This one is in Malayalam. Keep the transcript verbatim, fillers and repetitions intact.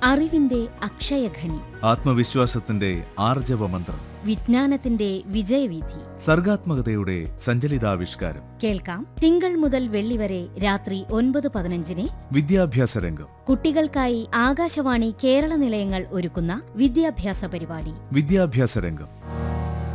അറിവിന്റെ അക്ഷയഖനി, ആത്മവിശ്വാസത്തിന്റെ ആർജവമന്ത്രം, വിജ്ഞാനത്തിന്റെ വിജയവീഥി, സർഗാത്മകതയുടെ സഞ്ചലിതാവിഷ്കാരം. കേൾക്കാം തിങ്കൾ മുതൽ വെള്ളി വരെ രാത്രി ഒൻപത് പതിനഞ്ചിന് വിദ്യാഭ്യാസ രംഗം. കുട്ടികൾക്കായി ആകാശവാണി കേരള നിലയങ്ങൾ ഒരുക്കുന്ന വിദ്യാഭ്യാസ പരിപാടി വിദ്യാഭ്യാസ രംഗം.